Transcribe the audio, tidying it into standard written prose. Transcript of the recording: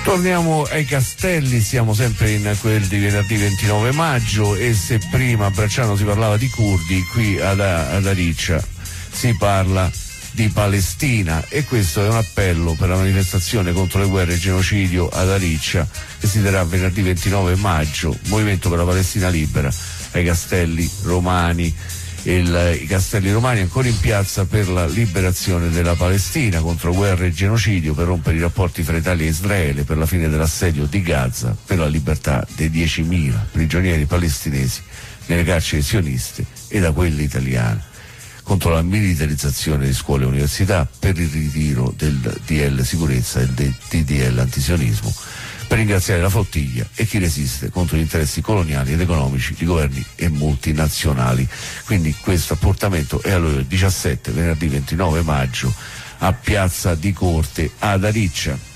Torniamo ai Castelli, siamo sempre in quel di venerdì 29 maggio e se prima a Bracciano si parlava di curdi, qui ad Ariccia si parla di Palestina e questo è un appello per la manifestazione contro le guerre e il genocidio ad Ariccia che si terrà venerdì 29 maggio, Movimento per la Palestina Libera, ai Castelli Romani. I Castelli Romani ancora in piazza per la liberazione della Palestina, contro guerra e genocidio, per rompere i rapporti fra Italia e Israele, per la fine dell'assedio di Gaza, per la libertà dei 10.000 prigionieri palestinesi nelle carceri sioniste e da quelle italiane, contro la militarizzazione di scuole e università, per il ritiro del DL sicurezza e del DDL antisionismo, per ringraziare la flottiglia e chi resiste contro gli interessi coloniali ed economici di governi e multinazionali. Quindi questo appuntamento è alle ore 17, venerdì 29 maggio, a Piazza di Corte ad Ariccia.